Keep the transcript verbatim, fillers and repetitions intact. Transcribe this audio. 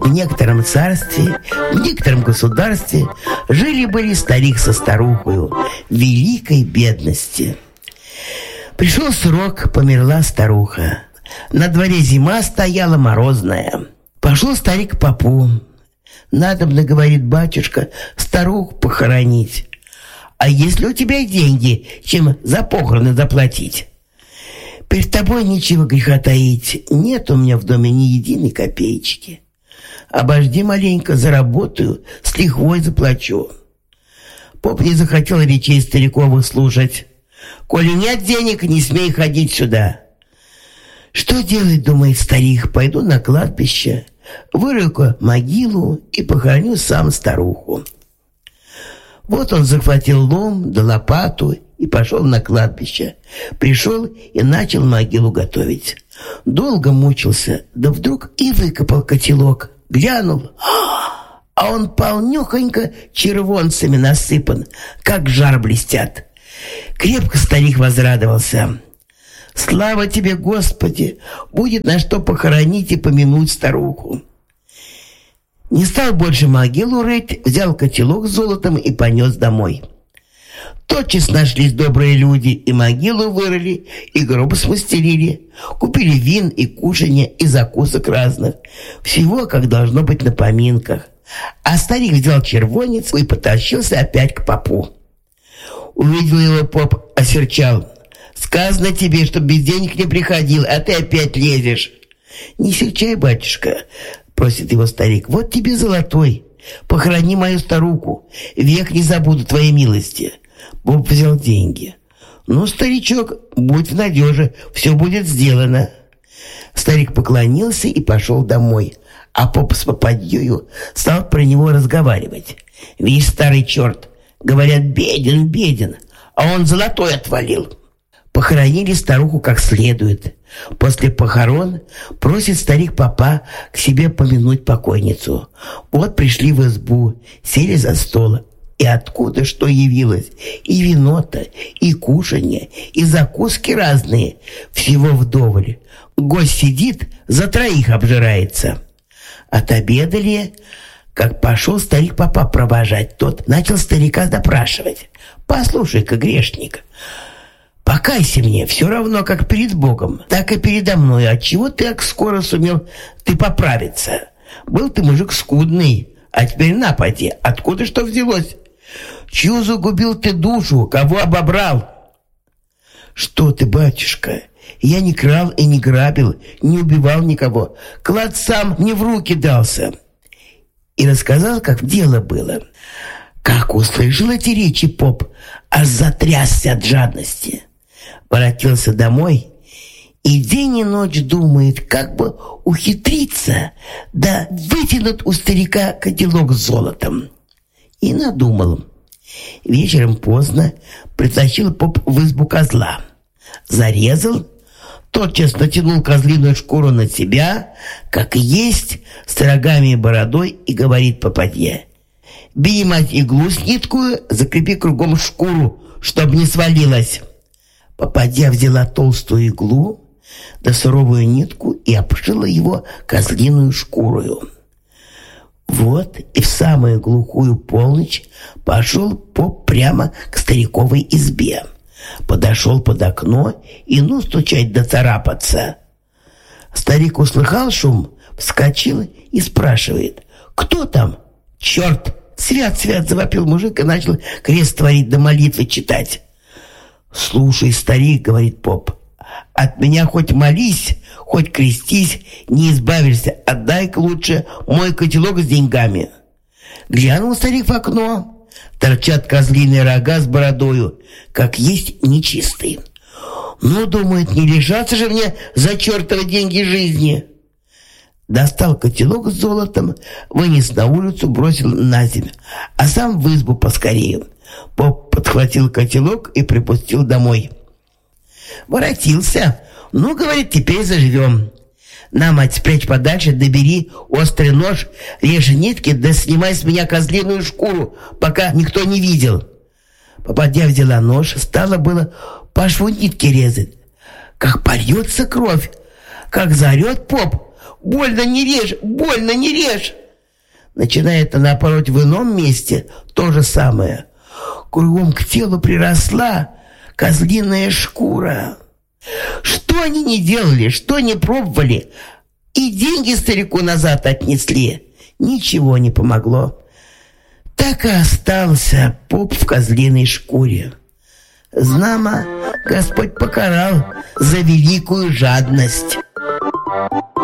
В некотором царстве, в некотором государстве жили-были старик со старухою в великой бедности. Пришел срок, померла старуха. На дворе зима стояла морозная. Пошел старик к попу. «Надобно, — говорит батюшка, — старуху похоронить. А если у тебя деньги, чем за похороны заплатить?» «Перед тобой ничего греха таить. Нет у меня в доме ни единой копеечки. Обожди маленько, заработаю, с лихвой заплачу». Поп не захотел речей стариковых слушать. «Коли нет денег, не смей ходить сюда». Что делать, думает старик, пойду на кладбище, вырою-ка могилу и похороню сам старуху. Вот он захватил лом да лопату и пошел на кладбище. Пришел и начал могилу готовить. Долго мучился, да вдруг и выкопал котелок. Глянул, а он полнёхонько червонцами насыпан, как жар блестят. Крепко старик возрадовался. «Слава тебе, Господи! Будет на что похоронить и помянуть старуху». Не стал больше могилу рыть, взял котелок с золотом и понес домой. Тотчас нашлись добрые люди, и могилу вырыли, и гроб смастерили, купили вин и кушанья, и закусок разных. Всего, как должно быть на поминках. А старик взял червонец и потащился опять к попу. Увидел его поп, осерчал. «Сказано тебе, что без денег не приходил, а ты опять лезешь». «Не серчай, батюшка, — просит его старик, — вот тебе золотой. Похорони мою старуху, век не забуду твоей милости». Поп взял деньги. «Ну, старичок, будь в надеже, все будет сделано». Старик поклонился и пошел домой, а поп с попадьёю стал про него разговаривать. «Видишь, старый черт, говорят, беден, беден, а он золотой отвалил». Похоронили старуху как следует. После похорон просит старик попа к себе помянуть покойницу. Вот пришли в избу, сели за стол. И откуда что явилось? И вино-то, и кушанье, и закуски разные. Всего вдоволь. Гость сидит, за троих обжирается. Отобедали, как пошел старик попа провожать. Тот начал старика допрашивать. «Послушай-ка, грешник, покайся мне, все равно, как перед Богом, так и передо мной. Отчего ты так скоро сумел ты поправиться? Был ты мужик скудный, а теперь напади, откуда что взялось? Чью загубил ты душу, кого обобрал?» «Что ты, батюшка, я не крал и не грабил, не убивал никого. Клад сам мне в руки дался». И рассказал, как дело было. Как услышал эти речи поп, аж затрясся от жадности. Воротился домой и день и ночь думает, как бы ухитриться, да вытянуть у старика котелок с золотом. И надумал. Вечером поздно притащил поп в избу козла. Зарезал, тотчас натянул козлиную шкуру на себя, как есть, с рогами и бородой, и говорит попадье: «Бери, мать, иглу с ниткою, закрепи кругом шкуру, чтоб не свалилась». Попадья взяла толстую иглу да суровую нитку и обшила его козлиную шкурою. Вот и в самую глухую полночь пошел поп прямо к стариковой избе. Подошел под окно и ну стучать да царапаться. Старик услыхал шум, вскочил и спрашивает: «Кто там?» «Черт! Свят, свят!» — завопил мужик и начал крест творить да молитвы читать. «Слушай, старик, — говорит поп, — от меня хоть молись, хоть крестись, не избавишься. Отдай-ка лучше мой котелок с деньгами». Глянул старик в окно. Торчат козлиные рога с бородою, как есть нечистый. «Ну, — думает, — не лишаться же мне за чертовы деньги жизни». Достал котелок с золотом, вынес на улицу, бросил на землю, а сам в избу поскорее. Поп подхватил котелок и припустил домой. Воротился. «Ну, — говорит, — теперь заживем. На, мать, спрячь подальше, да бери острый нож, режь нитки, да снимай с меня козлиную шкуру, пока никто не видел». Попадья взяла нож, стало было по шву нитки резать. Как польется кровь, как заорет поп: больно не режь, больно не режь!» Начинает она пороть в ином месте то же самое. Кругом к телу приросла козлиная шкура. Что они не делали, что не пробовали, и деньги старику назад отнесли, ничего не помогло. Так и остался поп в козлиной шкуре. Знамо, Господь покарал за великую жадность.